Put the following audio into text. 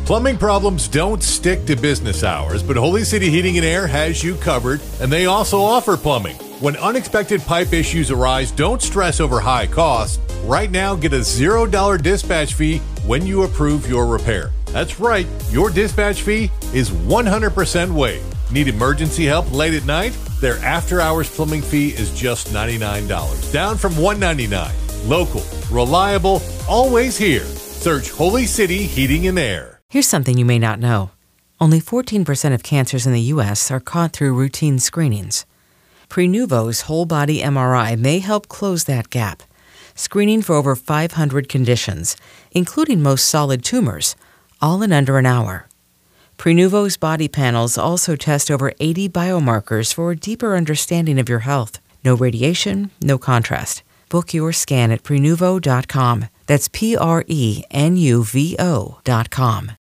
Plumbing problems don't stick to business hours, but Holy City Heating and Air has you covered, and they also offer plumbing. When unexpected pipe issues arise, don't stress over high costs. Right now, get a $0 dispatch fee when you approve your repair. That's right, your dispatch fee is 100% waived. Need emergency help late at night? Their after-hours plumbing fee is just $99, down from $199. Local, reliable, always here. Search Holy City Heating and Air. Here's something you may not know. Only 14% of cancers in the U.S. are caught through routine screenings. Prenuvo's whole-body MRI may help close that gap, screening for over 500 conditions, including most solid tumors, all in under an hour. Prenuvo's body panels also test over 80 biomarkers for a deeper understanding of your health. No radiation, no contrast. Book your scan at Prenuvo.com. That's Prenuvo.com.